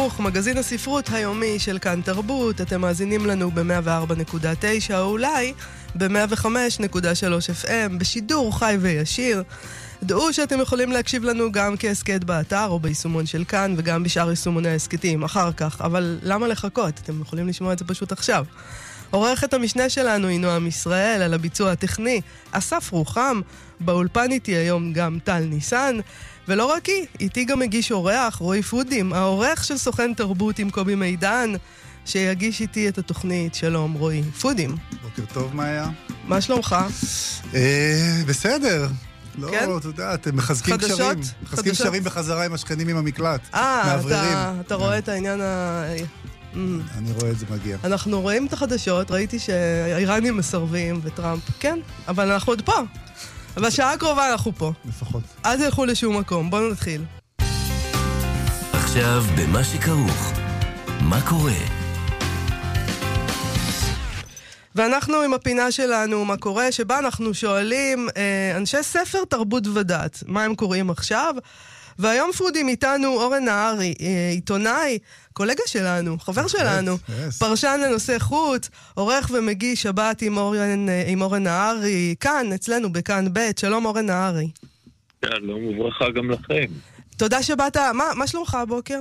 חינוך, מגזין הספרות היומי של כאן תרבות. אתם מאזינים לנו ב-104.9 או אולי ב-105.3 FM בשידור חי וישיר. דעו שאתם יכולים להקשיב לנו גם כהסקט באתר או ביישומון של כאן וגם בשאר יישומוני ההסקטים אחר כך, אבל למה לחכות? אתם יכולים לשמוע את זה פשוט עכשיו. עורכת המשנה שלנו היא נועם ישראל, על הביצוע הטכני אסף רוחם, באולפן איתי היום גם טל ניסן, ולא רק איתי גם מגיש אורח, רועי פודים, העורך של סוכן תרבות עם קובי מידן, שיגיש איתי את התוכנית. שלום רועי פודים. בוקר טוב, מאיה. מה שלומך? בסדר. לא, כן? אתה יודע, אתם מחזקים קשרים. מחזקים קשרים בחזרה עם השכנים עם המקלט. אתה רואה את העניין אני רואה את זה מגיע. אנחנו רואים את החדשות, ראיתי שהאיראנים מסרבים וטראמפ, כן, אבל אנחנו עוד פה. בשעה הקרובה אנחנו פה. לפחות. אז ילכו לשום מקום, בואו נתחיל. עכשיו במה שכרוך. מה קורה? ואנחנו עם הפינה שלנו, מה קורה, שבה אנחנו שואלים אנשי ספר תרבות ודת, מה הם קוראים עכשיו? והיום פודים איתנו אורן נהרי, עיתונאי, קולגה שלנו, חבר שלנו, פרשן לנושא חוץ, עורך ומגיש שבת עם אורן נהרי, כאן, אצלנו בכאן ב'. שלום אורן נהרי. שלום וברכה גם לכם. תודה שבאת. מה שלומך הבוקר?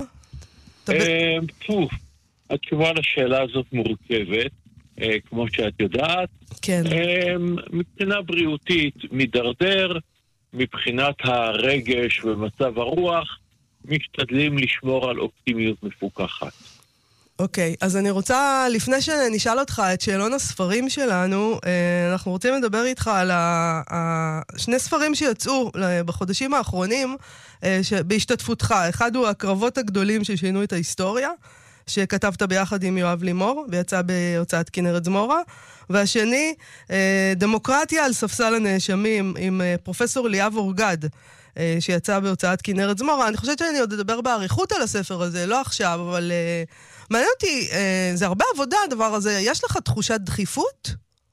התשובה לשאלה הזאת מורכבת, כמו שאת יודעת. כן. מבחינה בריאותית מדרדר, מבחינת הרגש ומצב הרוח, משתדלים לשמור על אופטימיות מפוקחת. אוקיי, אז אני רוצה, לפני שנשאל אותך את שאלון הספרים שלנו, אנחנו רוצים לדבר איתך על שני ספרים שיצאו בחודשים האחרונים בהשתתפותך. אחד הוא הקרבות הגדולים ששינו את ההיסטוריה, שכתבת ביחד עם יואב לימור, ויצא בהוצאת כנרת זמורה, והשני, דמוקרטיה על ספסל הנאשמים, עם פרופסור ליאב אורגד, שיצא בהוצאת כנרת זמורה. אני חושבת שאני עוד אדבר בעריכות על הספר הזה, לא עכשיו, אבל מעניין אותי, זה הרבה עבודה הדבר הזה. יש לך תחושת דחיפות?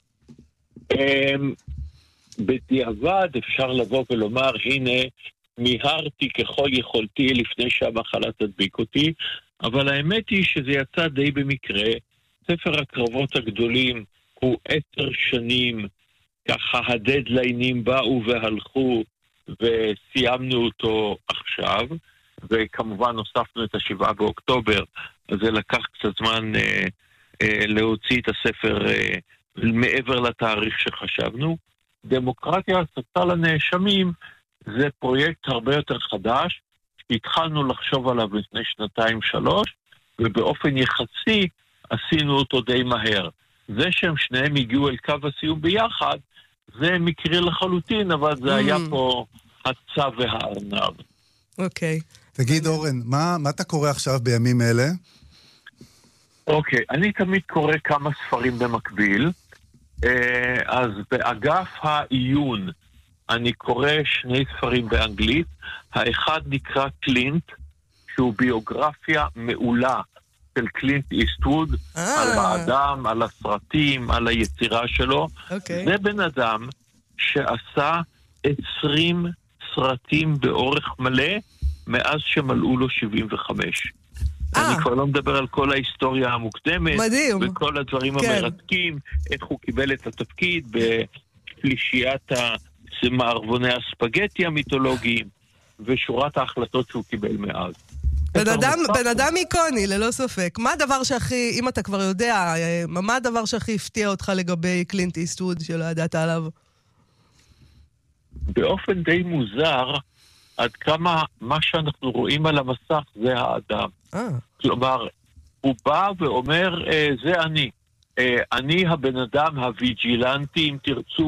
בדיעבד אפשר לבוא ולומר, הנה, מיהרתי ככל יכולתי לפני שהמחלה תדביק אותי, אבל האמת היא שזה יצא די במקרה. ספר הקרבות הגדולים הוא 10 שנים, ככה הדדליינים באו והלכו, וסיימנו אותו עכשיו, וכמובן הוספנו את 7 באוקטובר, אז זה לקח קצת זמן להוציא את הספר מעבר לתאריך שחשבנו. דמוקרטיה על ספסל הנאשמים זה פרויקט הרבה יותר חדש, התחלנו לחשוב עליו לפני 2-3, ובאופן יחסי עשינו אותו די מהר. זה שהם שניהם הגיעו אל קו הסיום ביחד, זה מקרי לחלוטין, אבל זה היה פה הצה והארנב. אוקיי. תגיד אורן, מה אתה קורא עכשיו בימים אלה? אוקיי, אני תמיד קורא כמה ספרים במקביל, אז באגף העיון אני קורא 2 ספרים באנגלית. האחד נקרא קלינט, שהוא ביוגרפיה מעולה של קלינט איסטווד, על האדם, על הסרטים, על היצירה שלו. זה בן אדם שעשה 20 סרטים באורך מלא מאז שמלאו לו 75. אני כבר לא מדבר על כל ההיסטוריה המוקדמת, מדהים. וכל הדברים המרתקים, איך הוא קיבל את התפקיד בשלישיית מערבוני הספגטי המיתולוגיים, ושורת ההחלטות שהוא קיבל מאז. בן אדם איקוני, ללא ספק. מה הדבר שהכי, אם אתה כבר יודע, מה הדבר שהכי הפתיע אותך לגבי קלינט איסטווד שלא ידעת עליו? באופן די מוזר, עד כמה מה שאנחנו רואים על המסך זה האדם. כלומר, הוא בא ואומר, זה אני. אני הבן אדם הוויג'ילנטי, אם תרצו,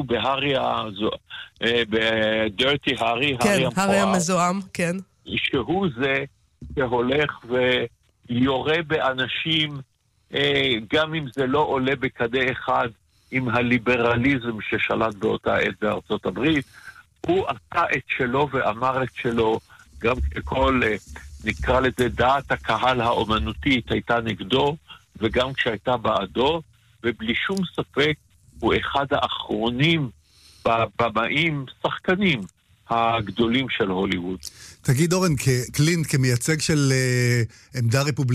בדרטי הארי, כן, הארי המזוהם, כן. שהוא זה שהולך ויורה באנשים, גם אם זה לא עולה בקנה אחד עם הליברליזם ששלט באותה עת בארצות הברית. הוא עשה את שלו ואמר את שלו, גם כשכל, נקרא לזה, דעת הקהל האומנותית הייתה נגדו, וגם כשהייתה בעדו, ובלי שום ספק הוא אחד האחרונים במאים, שחקנים הגדולים של הוליווד. תגיד אורן, קלינט כמייצג של עמדה רפובליקנית,